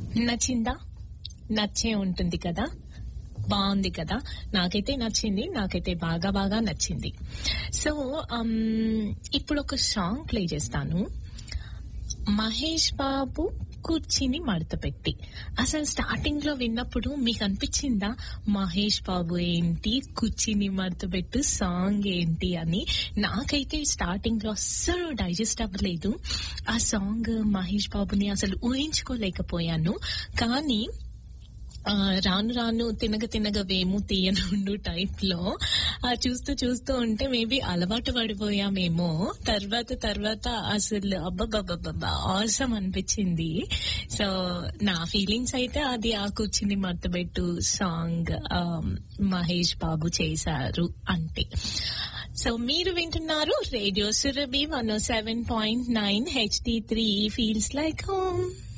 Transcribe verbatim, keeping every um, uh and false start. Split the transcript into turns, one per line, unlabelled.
నచ్చిందా? నచ్చే ఉంటుంది కదా, బాగుంది కదా. నాకైతే నచ్చింది, నాకైతే బాగా బాగా నచ్చింది. సో ఇప్పుడు ఒక సాంగ్ ప్లే చేస్తాను, మహేష్ బాబు కుర్చీని మడత పెట్టి. అసలు స్టార్టింగ్ లో విన్నప్పుడు మీకు అనిపించిందా మహేష్ బాబు ఏంటి, కుర్చీని మడత పెట్టు సాంగ్ ఏంటి అని? నాకైతే స్టార్టింగ్ లో అస్సలు డైజెస్ట్ అవ్వలేదు ఆ సాంగ్. మహేష్ బాబుని అసలు ఊహించుకోలేకపోయాను. కానీ రాను రాను తినగ తినగ వేము తీయనుండు టైప్ లో చూస్తూ చూస్తూ ఉంటే మేబీ అలవాటు పడిపోయామేమో. తర్వాత తర్వాత అసలు అబ్బబ్బబ్బబ్బా ఆసమ్ అనిపించింది. సో నా ఫీలింగ్స్ అయితే అది ఆ కూర్చుని మర్తబెట్టు సాంగ్ మహేష్ బాబు చేశారు అంటే. సో మీరు వింటున్నారు రేడియో సురభి వన్ ఓ seven point nine HD three feels like home.